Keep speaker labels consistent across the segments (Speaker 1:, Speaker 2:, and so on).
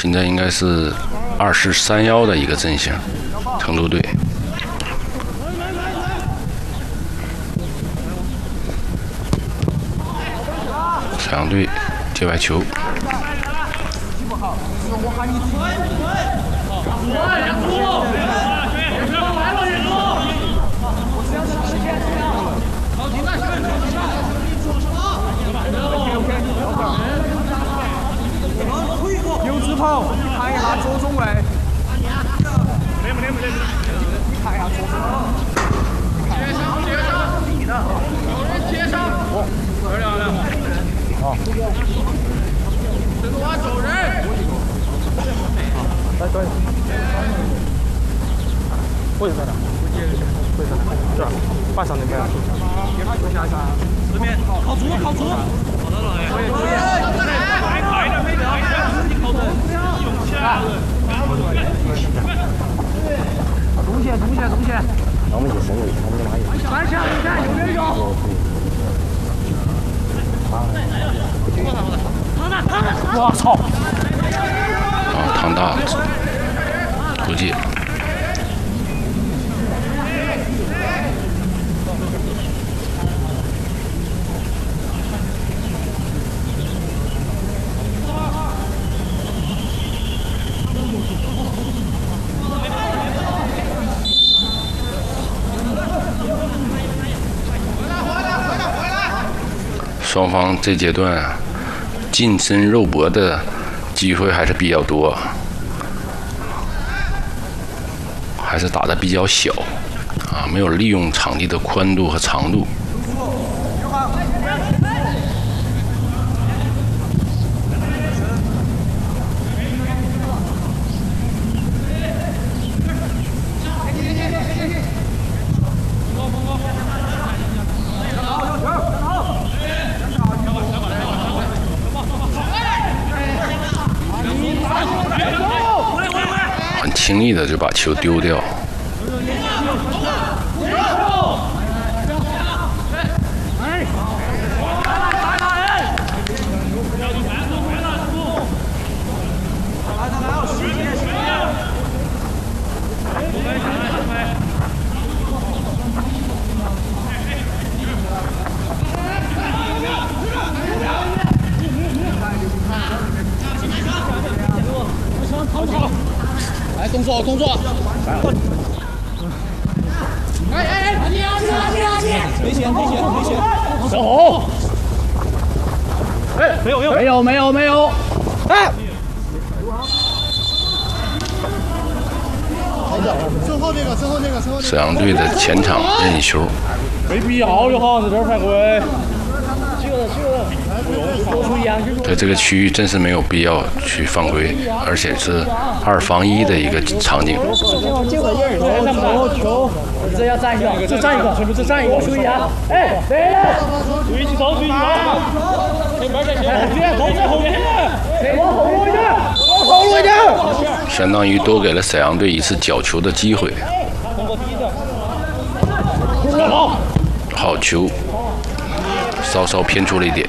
Speaker 1: 现在应该是2-3-1的一个阵型，成都队。沈阳队界外球。
Speaker 2: 刘志鹏，你看一下左中卫。你看一下左中卫。接上。漂亮了。好。这个娃走人。来，对。位置在哪？位置在哪？这儿，半场那边。给他球下下。这边靠住，靠住。好的，老爷。快点，快点，你靠住，用起来。中线。
Speaker 3: 我们就升位，我们就拉一。
Speaker 2: 三下，有没有？我操！
Speaker 1: 汤大出界。双方这阶段近身肉搏的机会还是比较多，还是打得比较小啊，没有利用场地的宽度和长度。轻易的就把球丢掉。
Speaker 2: 来，动作！哎！危险！走！哎，没有！哎！身后这个。
Speaker 1: 沈阳队的前场任意球。
Speaker 2: 没必要就好，在这儿犯规。
Speaker 1: 在这个区域真是没有必要去犯规，而且是2防1的一个场景。
Speaker 2: 球，这要站一个，这站一个，注意啊！哎，对了，注意走！后面，往后路一点，
Speaker 1: 相当于多给了沈阳队一次角球的机会。好球，稍偏出了一点。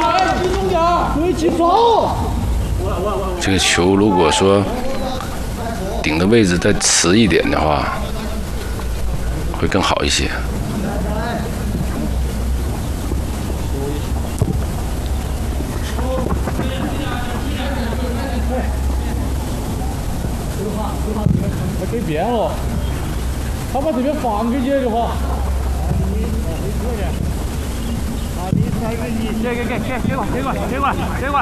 Speaker 1: 这个球如果说顶的位置再迟一点的话，会更好一些。
Speaker 2: 给变了，他把这边放给解的话。给过。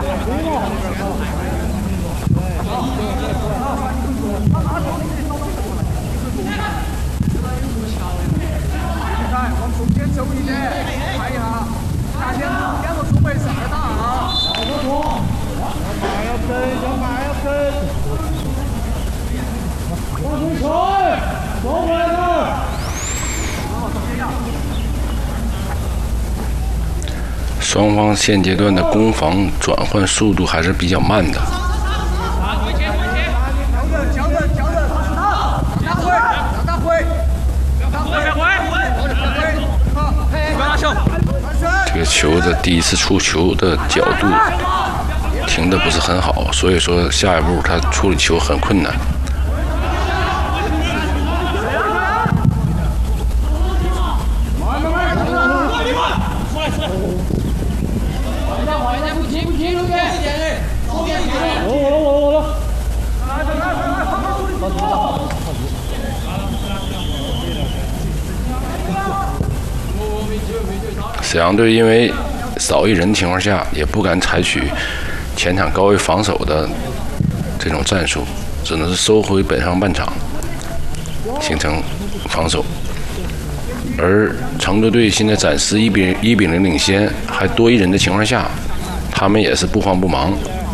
Speaker 2: 往中间走一点，看一下，下边2个中卫是2打啊。慢要喷。往回传，往回来。
Speaker 1: 双方现阶段的攻防转换速度还是比较慢的。这个球的第一次触球的角度停得不是很好，所以说下一步他处理球很困难。沈阳队因为少一人情况下，也不敢采取前场高位防守的这种战术，只能是收回本上半场，形成防守。而成都队现在暂时1比0领先，还多一人的情况下，他们也是不慌不忙。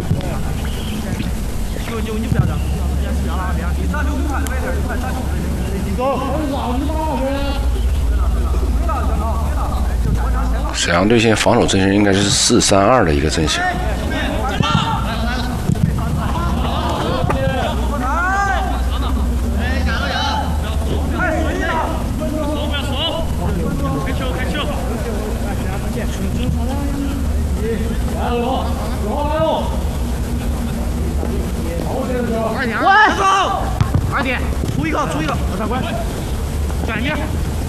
Speaker 1: 沈阳队现在防守阵型应该是4-3-2的一个阵型。
Speaker 2: 快点，出一个，长官，转一下。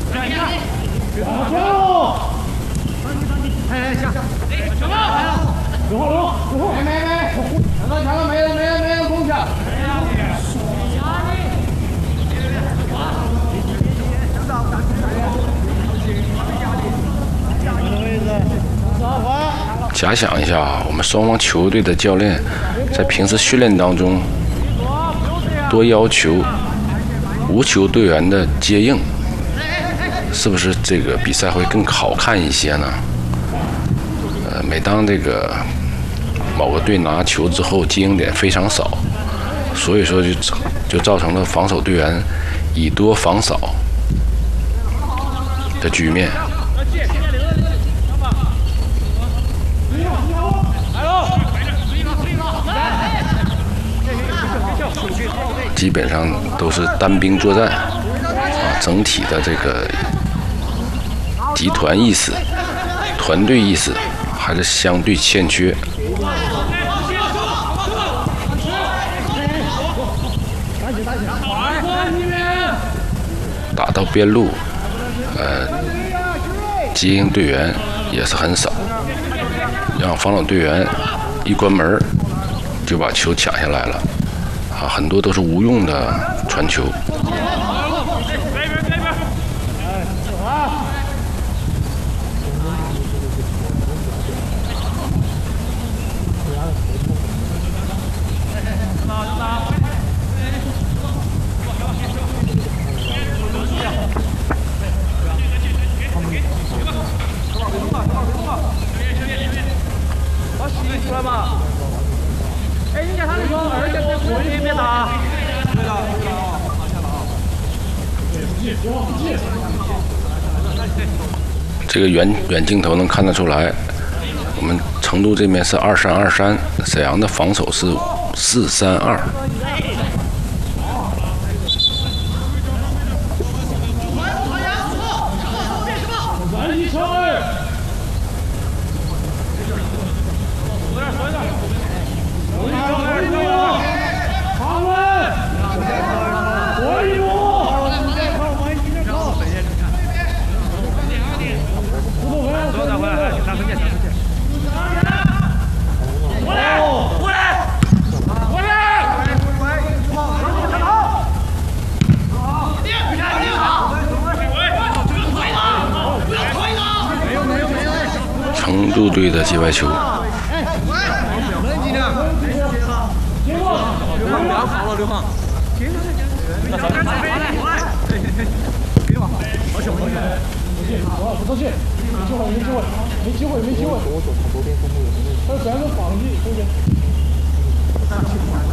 Speaker 2: 哎，下，小猫来了，有后，没，抢了，没人攻下。
Speaker 1: 假想一下啊，我们双方球队的教练在平时训练当中多要求无球队员的接应，是不是这个比赛会更好看一些呢？每当这个某个队拿球之后，接应点非常少，所以说就造成了防守队员以多防少的局面。基本上都是单兵作战啊，整体的这个集团意识、团队意识还是相对欠缺。打到边路，接应队员也是很少，让防守队员一关门就把球抢下来了。啊，很多都是无用的传球。
Speaker 2: 出来吧！哎，人家他那个儿子在国里别打。对的，
Speaker 1: 这个远镜头能看得出来，我们成都这边是2-3-2-3，沈阳的防守是4-3-2。成都队的界外球。
Speaker 2: 不要跑了，刘航。不出去，没机会。他全都绑进中间。